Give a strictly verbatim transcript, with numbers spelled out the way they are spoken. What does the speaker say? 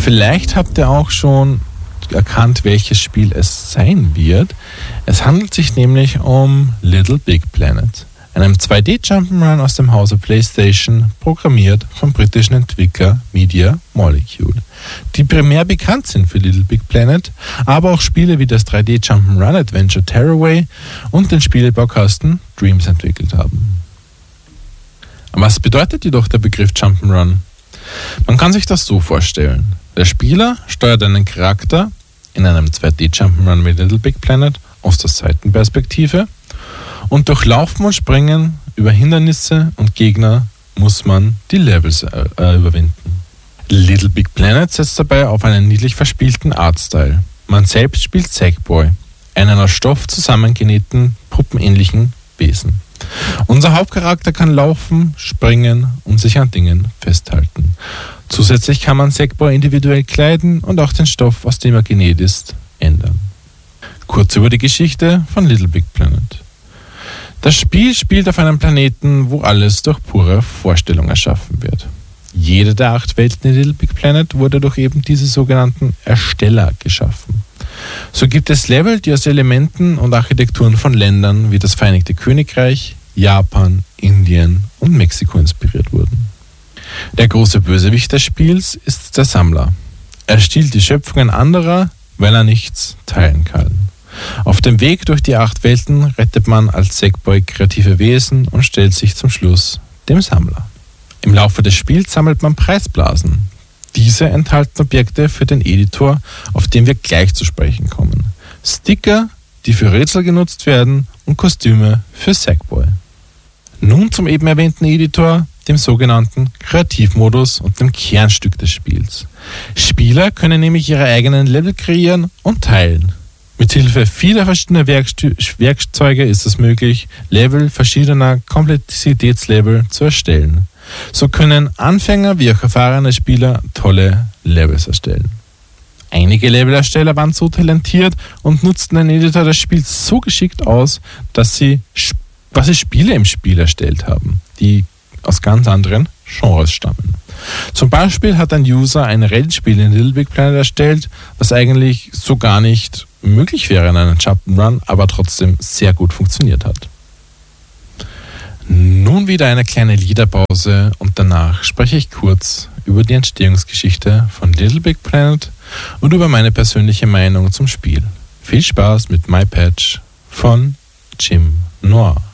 vielleicht habt ihr auch schon erkannt, welches Spiel es sein wird. Es handelt sich nämlich um Little Big Planet, einem zwei D Jump'n'Run aus dem Hause PlayStation, programmiert vom britischen Entwickler Media Molecule, die primär bekannt sind für Little Big Planet, aber auch Spiele wie das drei D Jump'n'Run Adventure Tearaway und den Spielebaukasten Dreams entwickelt haben. Was bedeutet jedoch der Begriff Jump'n'Run? Man kann sich das so vorstellen. Der Spieler steuert einen Charakter in einem zwei D Jump'n'Run wie Little Big Planet aus der Seitenperspektive und durch Laufen und Springen über Hindernisse und Gegner muss man die Levels äh, überwinden. Little Big Planet setzt dabei auf einen niedlich verspielten Artstyle. Man selbst spielt Sackboy, einen aus Stoff zusammengenähten, puppenähnlichen Wesen. Unser Hauptcharakter kann laufen, springen und sich an Dingen festhalten. Zusätzlich kann man Sackboy individuell kleiden und auch den Stoff, aus dem er genäht ist, ändern. Kurz über die Geschichte von Little Big Planet. Das Spiel spielt auf einem Planeten, wo alles durch pure Vorstellung erschaffen wird. Jede der acht Welten in Little Big Planet wurde durch eben diese sogenannten Ersteller geschaffen. So gibt es Level, die aus Elementen und Architekturen von Ländern wie das Vereinigte Königreich, Japan, Indien und Mexiko inspiriert wurden. Der große Bösewicht des Spiels ist der Sammler. Er stiehlt die Schöpfungen anderer, weil er nichts teilen kann. Auf dem Weg durch die acht Welten rettet man als Sackboy kreative Wesen und stellt sich zum Schluss dem Sammler. Im Laufe des Spiels sammelt man Preisblasen. Diese enthalten Objekte für den Editor, auf den wir gleich zu sprechen kommen. Sticker, die für Rätsel genutzt werden, und Kostüme für Sackboy. Nun zum eben erwähnten Editor, dem sogenannten Kreativmodus und dem Kernstück des Spiels. Spieler können nämlich ihre eigenen Level kreieren und teilen. Mithilfe vieler verschiedener Werkstü- Werkzeuge ist es möglich, Level verschiedener Komplexitätslevel zu erstellen. So können Anfänger wie auch erfahrene Spieler tolle Levels erstellen. Einige Levelersteller waren so talentiert und nutzten den Editor des Spiels so geschickt aus, dass sie, dass sie Spiele im Spiel erstellt haben, die aus ganz anderen Genres stammen. Zum Beispiel hat ein User ein Rennspiel in Little Big Planet erstellt, was eigentlich so gar nicht möglich wäre in einem Jump'n'Run, aber trotzdem sehr gut funktioniert hat. Nun wieder eine kleine Liederpause und danach spreche ich kurz über die Entstehungsgeschichte von Little Big Planet und über meine persönliche Meinung zum Spiel. Viel Spaß mit My Patch von Jim Noir.